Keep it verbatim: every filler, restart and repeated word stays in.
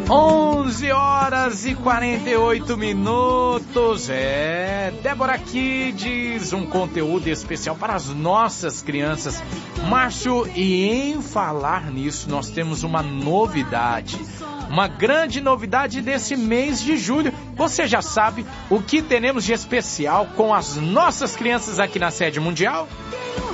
onze horas e quarenta e oito minutos. É, Débora Kids, um conteúdo especial para as nossas crianças. Márcio, e em falar nisso, nós temos uma novidade. Uma grande novidade desse mês de julho. Você já sabe o que teremos de especial com as nossas crianças aqui na sede mundial?